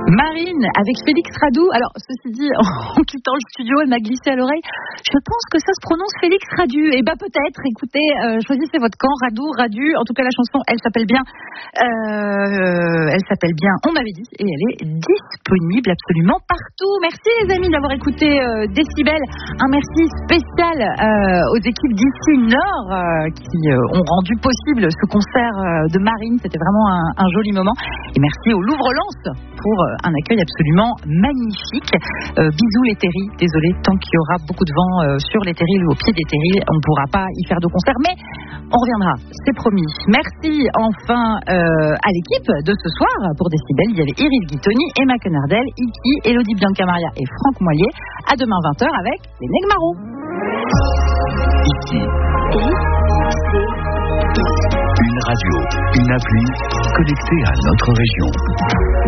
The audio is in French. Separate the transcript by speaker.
Speaker 1: Marine avec Félix Radou. Alors, ceci dit, en quittant le studio, elle m'a glissé à l'oreille. Je pense que ça se prononce Félix Radu. Eh ben peut-être. Écoutez, choisissez votre camp. Radu. En tout cas, la chanson, elle s'appelle bien. On m'avait dit, et elle est disponible absolument partout. Merci les amis d'avoir écouté Décibel. Un merci spécial aux équipes d'ici Nord qui ont rendu possible ce concert de Marine. C'était vraiment un joli moment. Et merci au Louvre-Lens pour un accueil absolument magnifique. Bisous les terrils, désolé, tant qu'il y aura beaucoup de vent sur les terrils ou au pied des terrils, on ne pourra pas y faire de concert, mais on reviendra, c'est promis. Merci enfin à l'équipe de ce soir pour Décibel. Il y avait Iris Guitoni, Emma Quenardel, Iki, Elodie Biancamaria et Franck Moillier. À demain 20h avec les Negmarous.
Speaker 2: Iki. Une radio, une appli connectée à notre région.